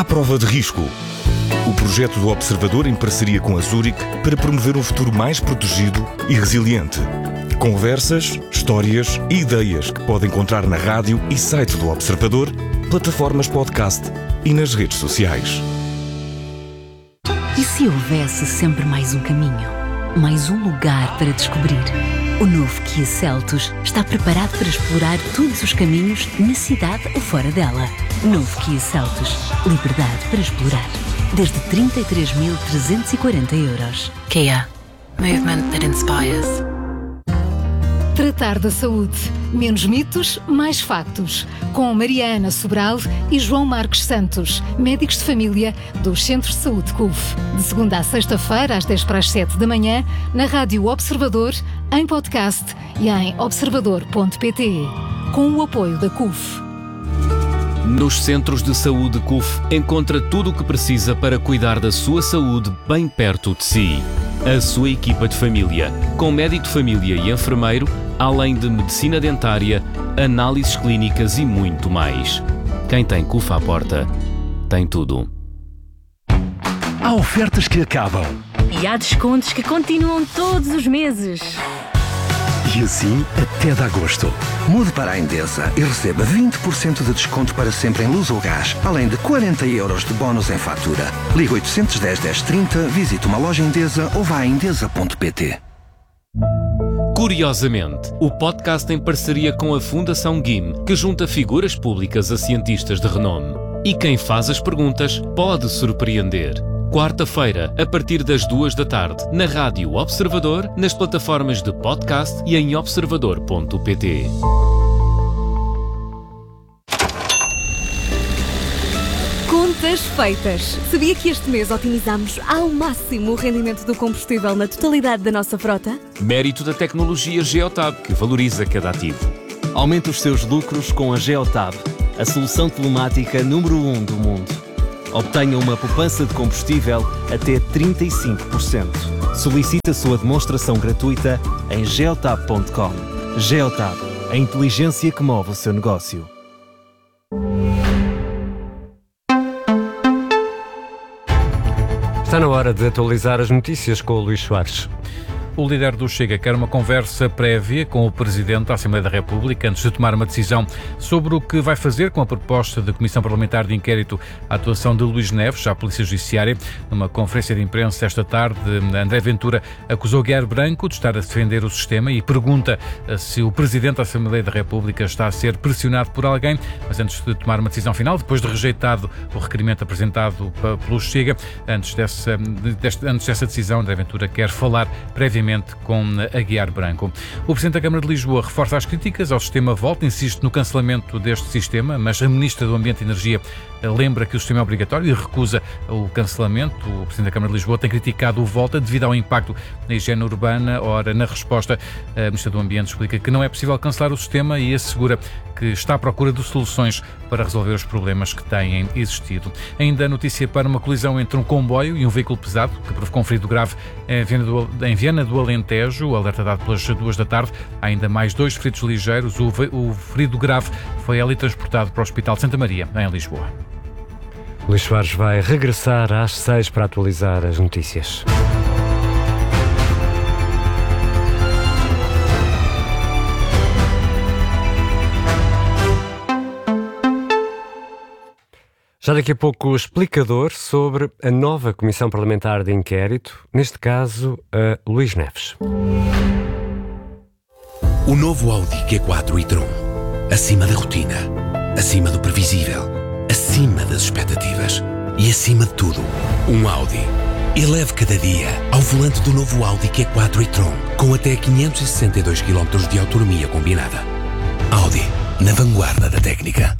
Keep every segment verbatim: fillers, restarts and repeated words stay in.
Prova de Risco. O projeto do Observador em parceria com a Zurich para promover um futuro mais protegido e resiliente. Conversas, histórias e ideias que pode encontrar na rádio e site do Observador, plataformas podcast e nas redes sociais. E se houvesse sempre mais um caminho? Mais um lugar para descobrir? O novo Kia Seltos está preparado para explorar todos os caminhos na cidade ou fora dela. Novo Kia Seltos. Liberdade para explorar. Desde trinta e três mil trezentos e quarenta euros. Kia. Movement that inspires. Tratar da saúde. Menos mitos, mais factos. Com Mariana Sobral e João Marcos Santos, médicos de família dos Centros de Saúde C U F. De segunda a sexta-feira, às dez para as sete da manhã, na Rádio Observador, em podcast e em observador ponto pt. Com o apoio da C U F. Nos Centros de Saúde C U F, encontra tudo o que precisa para cuidar da sua saúde bem perto de si. A sua equipa de família, com médico de família e enfermeiro, além de medicina dentária, análises clínicas e muito mais. Quem tem C U F à porta, tem tudo. Há ofertas que acabam. E há descontos que continuam todos os meses. E assim até de agosto. Mude para a Endesa e receba vinte por cento de desconto para sempre em luz ou gás, além de quarenta euros de bónus em fatura. Ligue oitocentos e dez, dez trinta, visite uma loja Endesa ou vá a endesa ponto pt. Curiosamente, o podcast em parceria com a Fundação G I M, que junta figuras públicas a cientistas de renome. E quem faz as perguntas pode surpreender. Quarta-feira, a partir das duas da tarde, na Rádio Observador, nas plataformas de podcast e em observador ponto pt. Contas feitas. Sabia que este mês otimizamos ao máximo o rendimento do combustível na totalidade da nossa frota? Mérito da tecnologia Geotab, que valoriza cada ativo. Aumente os seus lucros com a Geotab, a solução telemática número um do mundo. Obtenha uma poupança de combustível até trinta e cinco por cento. Solicite a sua demonstração gratuita em geotab ponto com. Geotab, a inteligência que move o seu negócio. Está na hora de atualizar as notícias com o Luís Soares. O líder do Chega quer uma conversa prévia com o Presidente da Assembleia da República antes de tomar uma decisão sobre o que vai fazer com a proposta da Comissão Parlamentar de Inquérito à atuação de Luís Neves à Polícia Judiciária. Numa conferência de imprensa esta tarde, André Ventura acusou Guiar Branco de estar a defender o sistema e pergunta se o Presidente da Assembleia da República está a ser pressionado por alguém. Mas antes de tomar uma decisão final, depois de rejeitado o requerimento apresentado pelo Chega, antes dessa, antes dessa decisão, André Ventura quer falar previamente com a Guiar Branco. O Presidente da Câmara de Lisboa reforça as críticas ao sistema Volta, insiste no cancelamento deste sistema, mas a Ministra do Ambiente e Energia lembra que o sistema é obrigatório e recusa o cancelamento. O Presidente da Câmara de Lisboa tem criticado o Volta devido ao impacto na higiene urbana. Ora, na resposta, a Ministra do Ambiente explica que não é possível cancelar o sistema e assegura que está à procura de soluções para resolver os problemas que têm existido. Ainda notícia para uma colisão entre um comboio e um veículo pesado que provocou um ferido grave em Viana do, em Viana do Alentejo. O alerta dado pelas duas da tarde. Há ainda mais dois feridos ligeiros. O, o ferido grave foi ali transportado para o Hospital de Santa Maria, em Lisboa. Luís Soares vai regressar às seis para atualizar as notícias. Já daqui a pouco o explicador sobre a nova Comissão Parlamentar de Inquérito, neste caso a Luís Neves. O novo Audi Q quatro e-tron. Acima da rotina, acima do previsível, acima das expectativas e acima de tudo, um Audi. Eleve cada dia ao volante do novo Audi Q quatro e-tron com até quinhentos e sessenta e dois quilómetros de autonomia combinada. Audi, na vanguarda da técnica.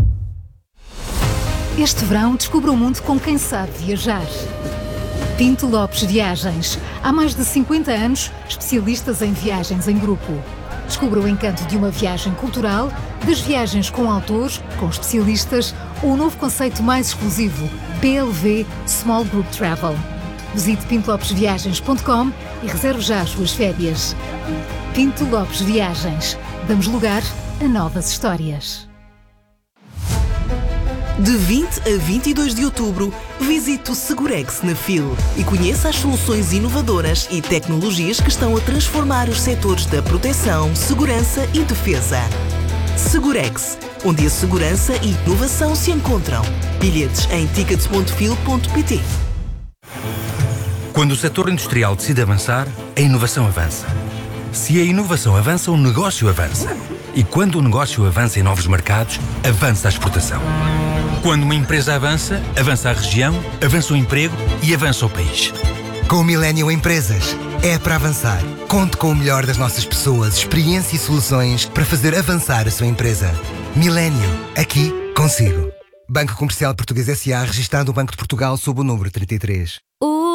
Este verão descubra o mundo com quem sabe viajar. Pinto Lopes Viagens. Há mais de cinquenta anos, especialistas em viagens em grupo. Descubra o encanto de uma viagem cultural, das viagens com autores, com especialistas, ou o novo conceito mais exclusivo, P L V Small Group Travel. Visite pinto lopes viagens ponto com e reserve já as suas férias. Pinto Lopes Viagens. Damos lugar a novas histórias. De vinte a vinte e dois de outubro, visite o Segurex na F I L e conheça as soluções inovadoras e tecnologias que estão a transformar os setores da proteção, segurança e defesa. Segurex, onde a segurança e inovação se encontram. Bilhetes em tickets ponto fil ponto pt. Quando o setor industrial decide avançar, a inovação avança. Se a inovação avança, o negócio avança. E quando o negócio avança em novos mercados, avança a exportação. Quando uma empresa avança, avança a região, avança o emprego e avança o país. Com o Millennium Empresas, é para avançar. Conte com o melhor das nossas pessoas, experiência e soluções para fazer avançar a sua empresa. Millennium, aqui consigo. Banco Comercial Português S A, registado no Banco de Portugal sob o número trinta e três. O